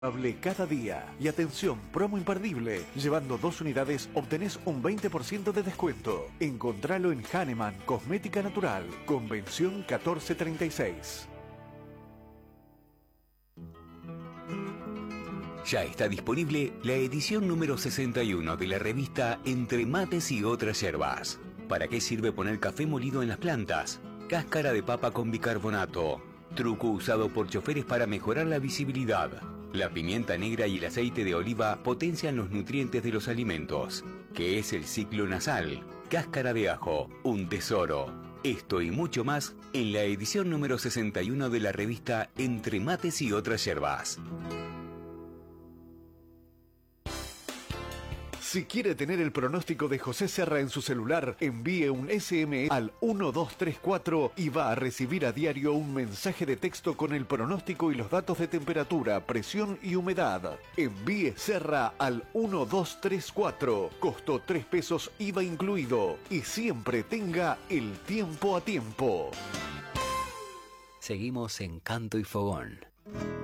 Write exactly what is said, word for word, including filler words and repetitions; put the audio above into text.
Cada día. Y atención, promo imperdible. Llevando dos unidades obtenés un veinte por ciento de descuento. Encontralo en Hahnemann Cosmética Natural. Convención catorce treinta y seis. Ya está disponible la edición número sesenta y uno de la revista Entre Mates y Otras Yerbas. ¿Para qué sirve poner café molido en las plantas? Cáscara de papa con bicarbonato. Truco usado por choferes para mejorar la visibilidad. La pimienta negra y el aceite de oliva potencian los nutrientes de los alimentos. ¿Qué es el ciclo nasal? Cáscara de ajo, un tesoro. Esto y mucho más en la edición número sesenta y uno de la revista Entre Mates y Otras Yerbas. Si quiere tener el pronóstico de José Serra en su celular, envíe un ese eme ese al uno dos tres cuatro y va a recibir a diario un mensaje de texto con el pronóstico y los datos de temperatura, presión y humedad. Envíe Serra al uno dos tres cuatro. Costo tres pesos I V A incluido. Y siempre tenga el tiempo a tiempo. Seguimos en Canto y Fogón.